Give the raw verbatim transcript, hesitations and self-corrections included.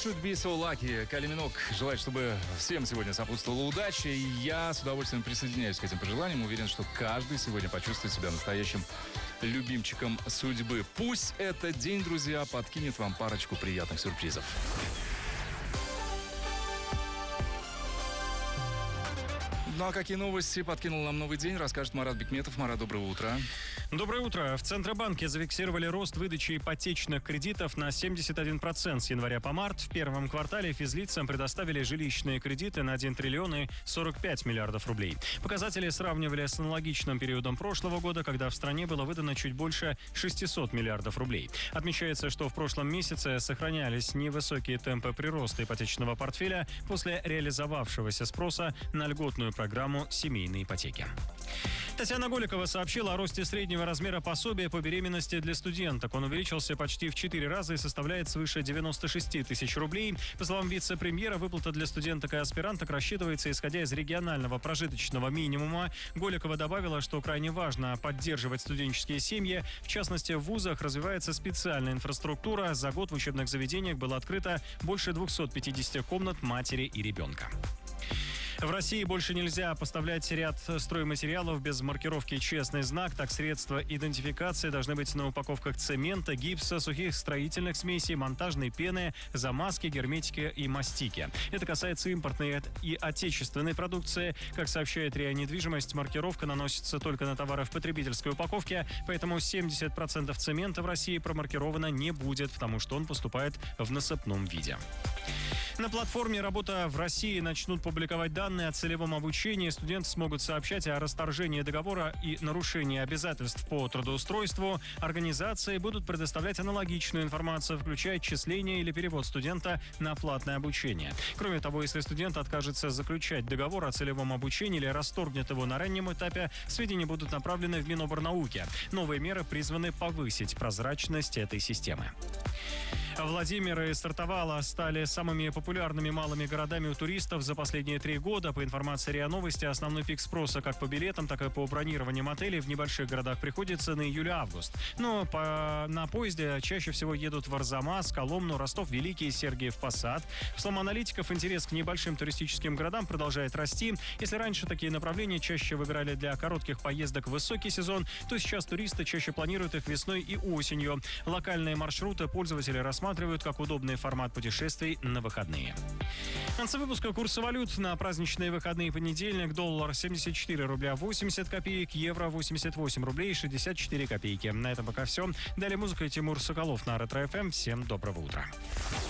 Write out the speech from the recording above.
should be so lucky. Кайли Миноуг желает, чтобы всем сегодня сопутствовала удача. И я с удовольствием присоединяюсь к этим пожеланиям. Уверен, что каждый сегодня почувствует себя настоящим любимчиком судьбы. Пусть этот день, друзья, подкинет вам парочку приятных сюрпризов. Ну а какие новости подкинул нам новый день, расскажет Марат Бекметов. Марат, доброе утро. Доброе утро. В Центробанке зафиксировали рост выдачи ипотечных кредитов на семьдесят один процент с января по март. В первом квартале физлицам предоставили жилищные кредиты на один триллион и сорок пять миллиардов рублей. Показатели сравнивали с аналогичным периодом прошлого года, когда в стране было выдано чуть больше шестьсот миллиардов рублей. Отмечается, что в прошлом месяце сохранялись невысокие темпы прироста ипотечного портфеля после реализовавшегося спроса на льготную программу семейной ипотеки. Татьяна Голикова сообщила о росте среднего размера пособия по беременности для студенток. Он увеличился почти в четыре раза и составляет свыше девяносто шесть тысяч рублей. По словам вице-премьера, выплата для студенток и аспиранток рассчитывается, исходя из регионального прожиточного минимума. Голикова добавила, что крайне важно поддерживать студенческие семьи. В частности, в вузах развивается специальная инфраструктура. За год в учебных заведениях было открыто больше двухсот пятидесяти комнат матери и ребенка. В России больше нельзя поставлять ряд стройматериалов без маркировки «Честный знак». Так, средства идентификации должны быть на упаковках цемента, гипса, сухих строительных смесей, монтажной пены, замазки, герметики и мастики. Это касается импортной и отечественной продукции. Как сообщает РИА Недвижимость, маркировка наносится только на товары в потребительской упаковке, поэтому семьдесят процентов цемента в России промаркировано не будет, потому что он поступает в насыпном виде. На платформе «Работа в России» начнут публиковать данные о целевом обучении. Студенты смогут сообщать о расторжении договора и нарушении обязательств по трудоустройству. Организации будут предоставлять аналогичную информацию, включая отчисление или перевод студента на платное обучение. Кроме того, если студент откажется заключать договор о целевом обучении или расторгнет его на раннем этапе, сведения будут направлены в Миноборнауки. Новые меры призваны повысить прозрачность этой системы. Владимир и Сартовала стали самыми популярными малыми городами у туристов за последние три года. По информации РИА Новости, основной пик спроса как по билетам, так и по бронированиям отелей в небольших городах приходится на июль-август. Но по, на поезде чаще всего едут в Арзамас, Коломну, Ростов-Великий, Сергиев-Посад. По словам аналитиков, интерес к небольшим туристическим городам продолжает расти. Если раньше такие направления чаще выбирали для коротких поездок в высокий сезон, то сейчас туристы чаще планируют их весной и осенью. Локальные маршруты пользователи рассматривают рассматривают как удобный формат путешествий на выходные. В конце выпуска курсы валют на праздничные выходные понедельник. Доллар семьдесят четыре рубля восемьдесят копеек, евро восемьдесят восемь рублей шестьдесят четыре копейки. На этом пока все. Далее музыка и Тимур Соколов на Ретро-ФМ. Всем доброго утра.